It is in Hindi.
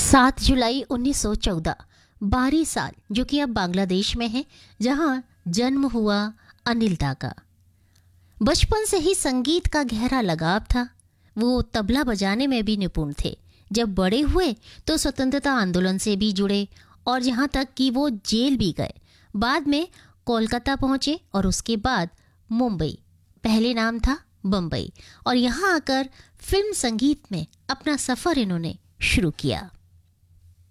7 जुलाई 1914, बारी साल, जो कि अब बांग्लादेश में है, जहां जन्म हुआ अनिल दा का। बचपन से ही संगीत का गहरा लगाव था। वो तबला बजाने में भी निपुण थे। जब बड़े हुए तो स्वतंत्रता आंदोलन से भी जुड़े और यहाँ तक कि वो जेल भी गए। बाद में कोलकाता पहुँचे और उसके बाद मुंबई, पहले नाम था बम्बई, और यहाँ आकर फिल्म संगीत में अपना सफ़र इन्होंने शुरू किया।